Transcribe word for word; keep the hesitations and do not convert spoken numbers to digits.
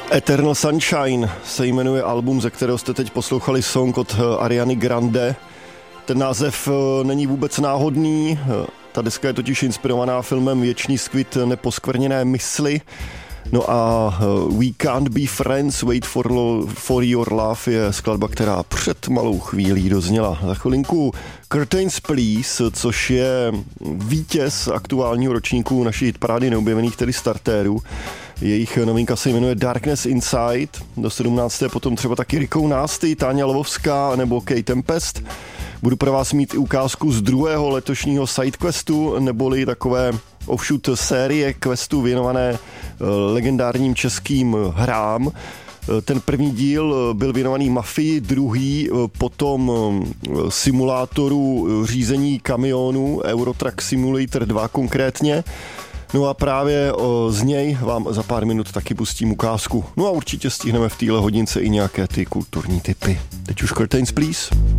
Eternal Sunshine se jmenuje album, ze kterého jste teď poslouchali song od Ariany Grande. Ten název není vůbec náhodný, ta deska je totiž inspirovaná filmem Věčný skvit neposkvrněné mysli. No a We Can't Be Friends, Wait for, lo- for Your Love je skladba, která před malou chvílí dozněla. Za chvilinku Curtains Please, což je vítěz aktuálního ročníku naší hitparády neobjevených, tedy startérů. Jejich novinka se jmenuje Darkness Inside, do sedmnácté potom třeba taky Rico Nasty, Táňa Lovovská nebo Kate Tempest. Budu pro vás mít i ukázku z druhého letošního sidequestu, neboli takové offshoot série questů věnované legendárním českým hrám. Ten první díl byl věnovaný Mafii, druhý potom simulátoru řízení kamionů, Eurotrack Simulator dva konkrétně. No a právě z něj vám za pár minut taky pustím ukázku. No a určitě stihneme v téhle hodince i nějaké ty kulturní tipy. Teď už Curtains Please.